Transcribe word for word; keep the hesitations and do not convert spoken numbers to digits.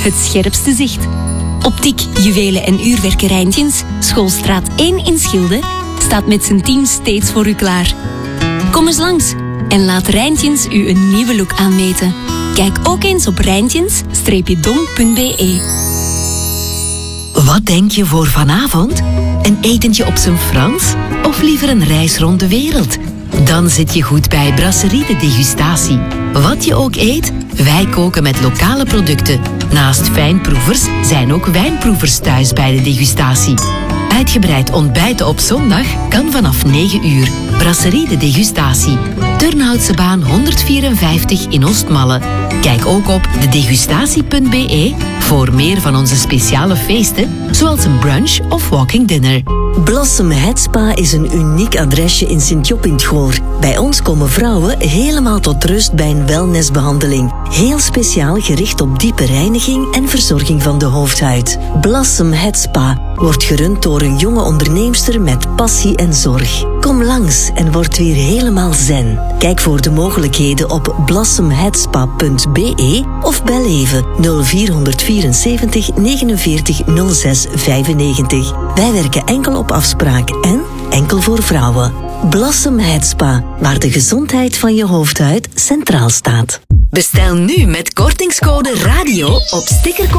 het scherpste zicht. Optiek, juwelen en uurwerken Rijntjens, Schoolstraat één in Schilde, staat met zijn team steeds voor u klaar. Kom eens langs en laat Rijntjens u een nieuwe look aanmeten. Kijk ook eens op rijntjens dom punt b e. Wat denk je voor vanavond? Een etentje op zijn Frans? Of liever een reis rond de wereld? Dan zit je goed bij Brasserie de Degustatie. Wat je ook eet, wij koken met lokale producten. Naast fijnproevers zijn ook wijnproevers thuis bij de degustatie. Uitgebreid ontbijten op zondag kan vanaf negen uur. Brasserie de Degustatie. Turnhoutsebaan honderdvierenvijftig in Oostmalle. Kijk ook op de degustatie punt b e voor meer van onze speciale feesten, zoals een brunch of walking dinner. Blossom Head Spa is een uniek adresje in Sint-Job in 't Goor. Bij ons komen vrouwen helemaal tot rust bij een wellnessbehandeling. Heel speciaal gericht op diepe reiniging en verzorging van de hoofdhuid. Blossom Head Spa wordt gerund door een jonge onderneemster met passie en zorg. Kom langs en word weer helemaal zen. Kijk voor de mogelijkheden op blossom head spa punt b e of bel even nul vier vierenzeventig negenenveertig nul zes vijfennegentig. Wij werken enkel op afspraak en enkel voor vrouwen. Blossom Head Spa, waar de gezondheid van je hoofdhuid centraal staat. Bestel nu met kortingscode RADIO op stickercode